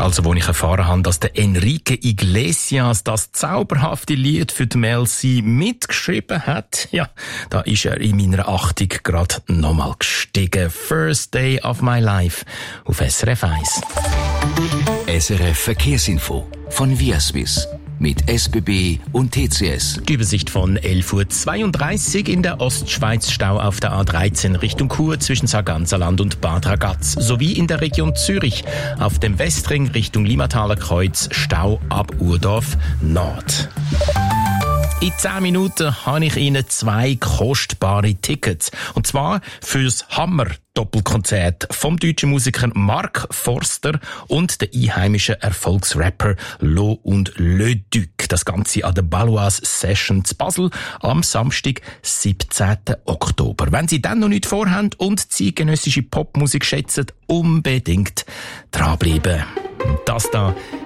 Also, wo ich erfahren habe, dass der Enrique Iglesias das zauberhafte Lied für die Mel C mitgeschrieben hat, ja, da ist er in meiner Achtung gerade nochmal gestiegen. First Day of My Life auf SRF 1. SRF Verkehrsinfo von Viaswiss mit SBB und TCS. Die Übersicht von 11.32 Uhr in der Ostschweiz. Stau auf der A13 Richtung Chur zwischen Sarganserland und Bad Ragaz. Sowie in der Region Zürich auf dem Westring Richtung Limataler Kreuz Stau ab Urdorf Nord. In 10 Minuten habe ich Ihnen 2 kostbare Tickets. Und zwar fürs Hammer-Doppelkonzert vom deutschen Musiker Mark Forster und der einheimischen Erfolgsrapper Lo und Le Duc. Das Ganze an der Baloise Session zu Basel am Samstag, 17. Oktober. Wenn Sie dann noch nicht vorhaben und zeitgenössische Popmusik schätzen, unbedingt dranbleiben. Das da